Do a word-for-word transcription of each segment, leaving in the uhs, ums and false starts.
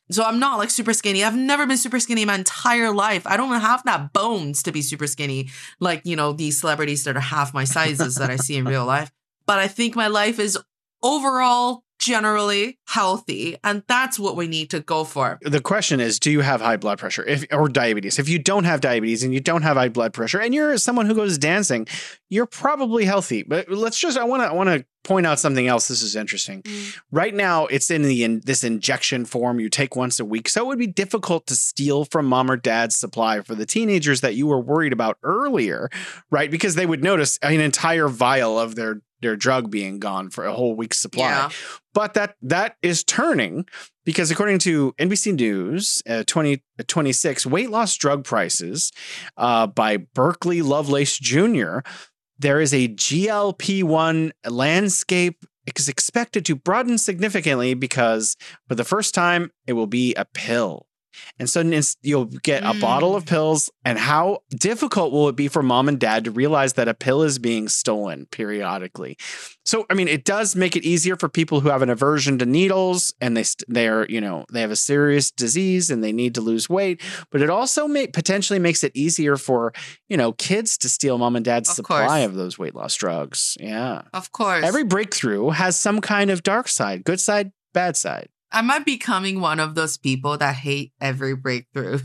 So I'm not like super skinny. I've never been super skinny in my entire life. I don't have that bones to be super skinny. Like, you know, these celebrities that are half my sizes that I see in real life. But I think my life is overall generally healthy. And that's what we need to go for. The question is, do you have high blood pressure if or diabetes? If you don't have diabetes and you don't have high blood pressure and you're someone who goes dancing, you're probably healthy. But let's just, I want to, I want to point out something else. This is interesting. Mm. Right now, it's in the in this injection form you take once a week. So it would be difficult to steal from mom or dad's supply for the teenagers that you were worried about earlier, right? Because they would notice an entire vial of their their drug being gone for a whole week's supply. Yeah. But that that is turning because according to N B C News, uh, twenty twenty-six, weight loss drug prices uh, by Berkeley Lovelace Junior, there is a G L P one landscape is expected to broaden significantly because for the first time, it will be a pill. And so you'll get a mm. bottle of pills. And how difficult will it be for mom and dad to realize that a pill is being stolen periodically? So, I mean, it does make it easier for people who have an aversion to needles and they they're, you know, they have a serious disease and they need to lose weight. But it also may potentially makes it easier for, you know, kids to steal mom and dad's of supply course. Of those weight loss drugs. Yeah. Of course. Every breakthrough has some kind of dark side, good side, bad side. Am I becoming one of those people that hate every breakthrough?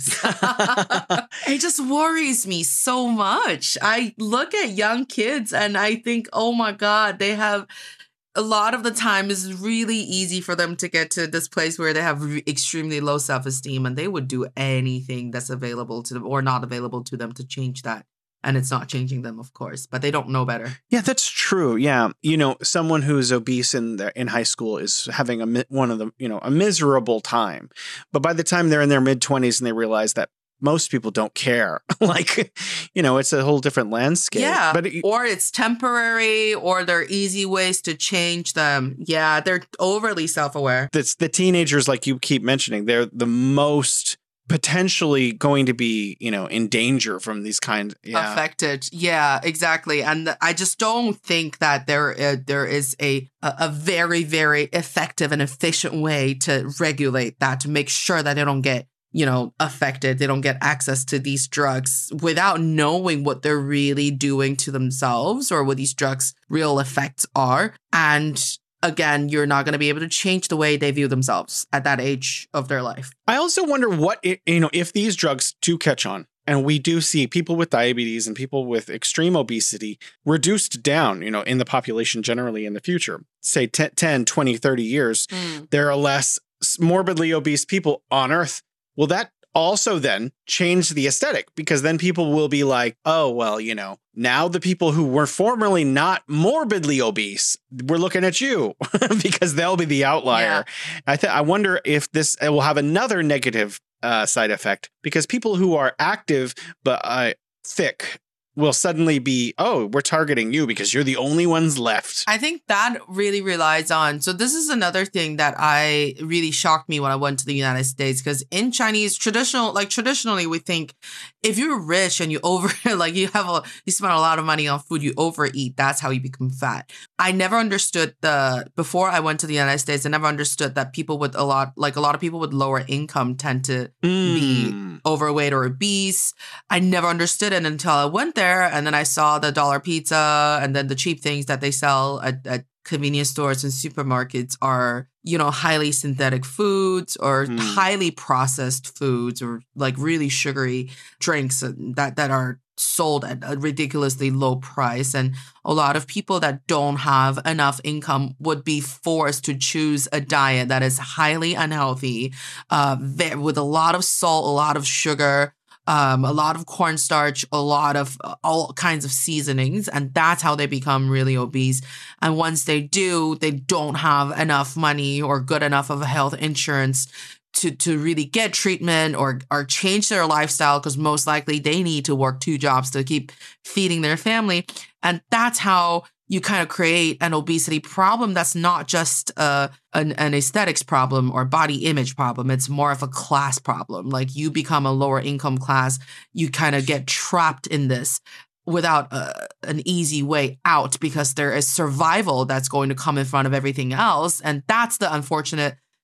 It just worries me so much. I look at young kids and I think, oh my God, they have a lot of the time it's really easy for them to get to this place where they have re- extremely low self-esteem and they would do anything that's available to them or not available to them to change that. And it's not changing them, of course, but they don't know better. Yeah, that's true. Yeah. You know, someone who's obese in their, in high school is having a one of the, you know, a miserable time. But by the time they're in their mid twenties and they realize that most people don't care, like, you know, it's a whole different landscape. Yeah. But it, or it's temporary or there are easy ways to change them. Yeah. They're overly self-aware. It's the teenagers, like you keep mentioning, they're the most potentially going to be, you know, in danger from these kinds. Yeah. Affected. Yeah, exactly. And I just don't think that there uh, there is a, a very, very effective and efficient way to regulate that, to make sure that they don't get, you know, affected. They don't get access to these drugs without knowing what they're really doing to themselves or what these drugs' real effects are. And again, you're not going to be able to change the way they view themselves at that age of their life. I also wonder what, it, you know, if these drugs do catch on and we do see people with diabetes and people with extreme obesity reduced down, you know, in the population generally in the future, say ten, twenty, thirty years, mm. there are less morbidly obese people on Earth. Will that also then change the aesthetic? Because then people will be like, oh, well, you know, now the people who were formerly not morbidly obese, we're looking at you because they'll be the outlier. Yeah. I th- I wonder if this will have another negative uh, side effect because people who are active but uh, thick will suddenly be, oh, we're targeting you because you're the only ones left. I think that really relies on, so this is another thing that I really shocked me when I went to the United States, because in Chinese traditional, like traditionally we think if you're rich and you over, like you have a, you spend a lot of money on food, you overeat, that's how you become fat. I never understood the, before I went to the United States, I never understood that people with a lot, like a lot of people with lower income tend to mm. be overweight or obese. I never understood it until I went there. And then I saw the dollar pizza and then the cheap things that they sell at, at convenience stores and supermarkets are, you know, highly synthetic foods or mm. highly processed foods or like really sugary drinks that, that are sold at a ridiculously low price. And a lot of people that don't have enough income would be forced to choose a diet that is highly unhealthy, uh, with a lot of salt, a lot of sugar, Um, a lot of cornstarch, a lot of uh, all kinds of seasonings, and that's how they become really obese. And once they do, they don't have enough money or good enough of a health insurance to to really get treatment or or change their lifestyle, because most likely they need to work two jobs to keep feeding their family. And that's how you kind of create an obesity problem that's not just uh, an, an aesthetics problem or body image problem. It's more of a class problem. Like you become a lower income class, you kind of get trapped in this without uh, an easy way out because there is survival that's going to come in front of everything else. And that's the unfortunate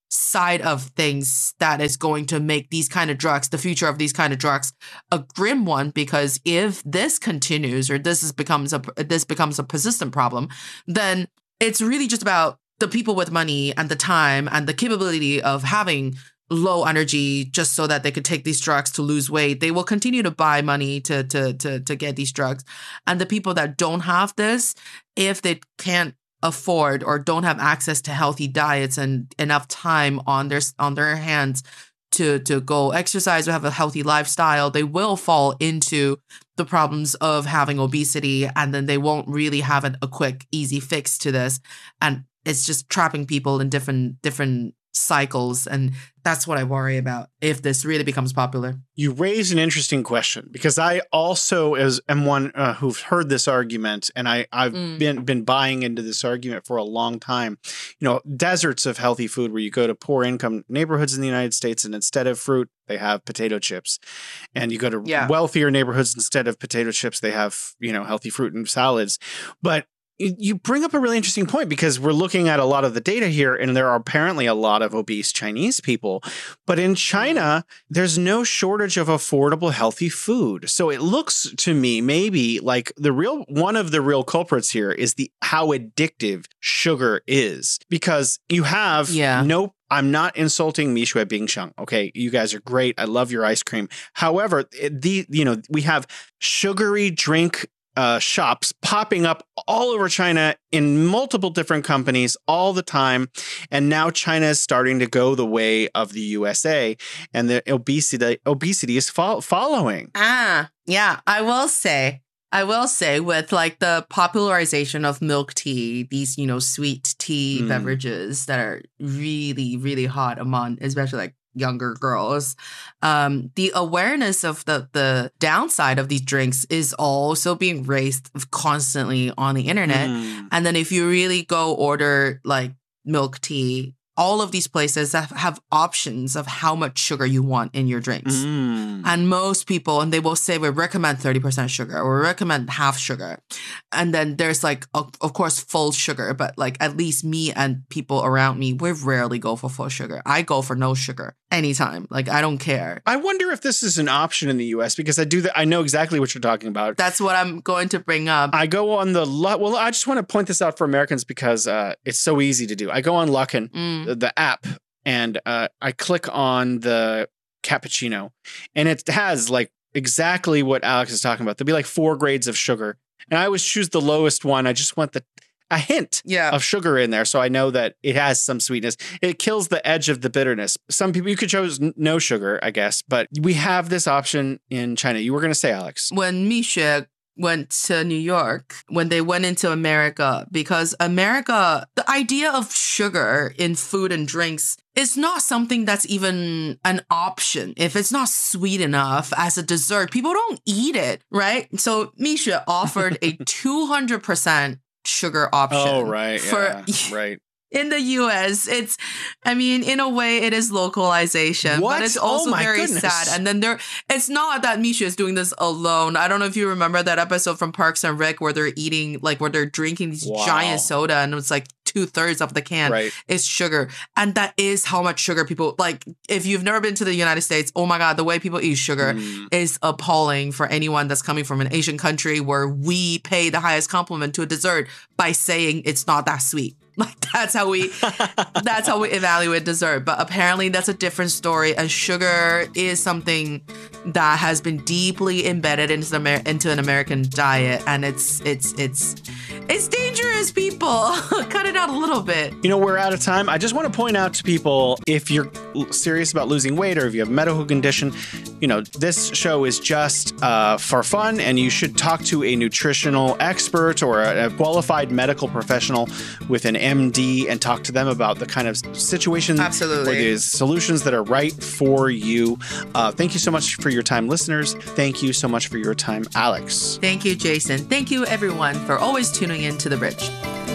side of things that is going to make these kind of drugs, the future of these kind of drugs, a grim one. Because if this continues, or this is becomes a this becomes a persistent problem, then it's really just about the people with money and the time and the capability of having low energy just so that they could take these drugs to lose weight. They will continue to buy money to to to to get these drugs. And the people that don't have this, if they can't afford or don't have access to healthy diets and enough time on their on their hands to to go exercise or have a healthy lifestyle, they will fall into the problems of having obesity, and then they won't really have a, a quick, easy fix to this. And it's just trapping people in different different cycles. And that's what I worry about if this really becomes popular. You raise an interesting question, because I also as am one uh, who've heard this argument, and I, I've mm. been been buying into this argument for a long time. You know, deserts of healthy food where you go to poor income neighborhoods in the United States, and instead of fruit, they have potato chips. And you go to yeah. wealthier neighborhoods, instead of potato chips, they have, you know, healthy fruit and salads. But you bring up a really interesting point, because we're looking at a lot of the data here, and there are apparently a lot of obese Chinese people. But in China, there's no shortage of affordable, healthy food. So it looks to me maybe like the real one of the real culprits here is the how addictive sugar is, because you have yeah. no. I'm not insulting Mixue Bingsheng. Okay, you guys are great. I love your ice cream. However, the you know we have sugary drink Uh, shops popping up all over China in multiple different companies all the time. And now China is starting to go the way of the U S A, and the obesity obesity is fo- following. Ah, yeah, I will say. I will say with like the popularization of milk tea, these, you know, sweet tea mm. beverages that are really, really hot among, especially like younger girls, um, the awareness of the the downside of these drinks is also being raised constantly on the internet. Mm. And then if you really go order like milk tea, all of these places have, have options of how much sugar you want in your drinks. Mm. And most people, and they will say, we recommend thirty percent sugar or recommend half sugar. And then there's like, of, of course, full sugar. But like at least me and people around me, we rarely go for full sugar. I go for no sugar anytime. Like, I don't care. I wonder if this is an option in the U S, because I do that. I know exactly what you're talking about. That's what I'm going to bring up. I go on the, well, I just want to point this out for Americans, because uh, it's so easy to do. I go on Luckin, mm. the, the app, and uh, I click on the cappuccino, and it has like exactly what Alex is talking about. There'll be like four grades of sugar, and I always choose the lowest one. I just want the a hint yeah. of sugar in there, so I know that it has some sweetness. It kills the edge of the bitterness. Some people, you could choose no sugar, I guess, but we have this option in China. You were going to say, Alex. When Mixue went to New York, when they went into America, because America, the idea of sugar in food and drinks is not something that's even an option. If it's not sweet enough as a dessert, people don't eat it, right? So Mixue offered a two hundred percent sugar option. Oh, right. For, yeah, right. In the U S, it's, I mean, in a way, it is localization, what? But it's also oh very goodness. sad. And then there, it's not that Mixue is doing this alone. I don't know if you remember that episode from Parks and Rec where they're eating, like, where they're drinking these wow. giant soda, and it's like two thirds of the can right. is sugar. And that is how much sugar people, like, if you've never been to the United States, oh my God, the way people eat sugar mm. is appalling for anyone that's coming from an Asian country where we pay the highest compliment to a dessert by saying it's not that sweet. Like, that's how we that's how we evaluate dessert. But apparently that's a different story. And sugar is something that has been deeply embedded into the Amer- into an American diet, and it's it's it's it's dangerous, people. Cut it out a little bit. You know, we're out of time. I just want to point out to people, if you're serious about losing weight or if you have a medical condition, you know, this show is just uh, for fun, and you should talk to a nutritional expert or a, a qualified medical professional with an M D and talk to them about the kind of situation Absolutely. or the solutions that are right for you. Uh, thank you so much for your time, listeners. Thank you so much for your time, Alex. Thank you, Jason. Thank you, everyone, for always tuning in to The Bridge.